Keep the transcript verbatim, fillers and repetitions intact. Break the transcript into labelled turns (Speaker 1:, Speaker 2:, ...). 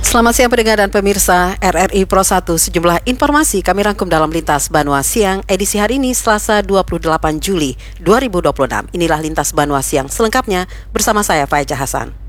Speaker 1: Selamat siang pendengar dan pemirsa R R I Pro satu. Sejumlah informasi kami rangkum dalam Lintas Banua Siang edisi hari ini Selasa dua puluh delapan Juli dua ribu dua puluh enam. Inilah Lintas Banua Siang selengkapnya bersama saya Faiza Hasan.